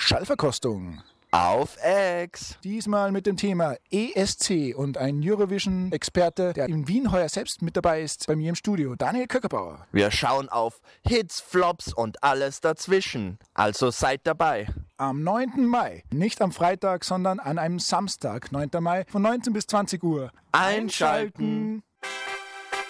Schallverkostung. Auf Ex. Diesmal mit dem Thema ESC und ein Eurovision-Experte, der in Wien heuer selbst mit dabei ist, bei mir im Studio, Daniel Köckerbauer. Wir schauen auf Hits, Flops und alles dazwischen. Also seid dabei. Am 9. Mai, nicht am Freitag, sondern an einem Samstag, 9. Mai, von 19 bis 20 Uhr. Einschalten.